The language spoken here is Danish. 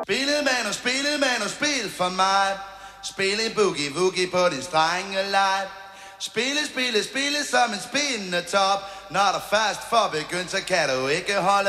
Spillet man og spil for mig. Spille boogie-woogie på din strenge leg. Spille som en spindende top. Når der først får begyndt, så kan du ikke holde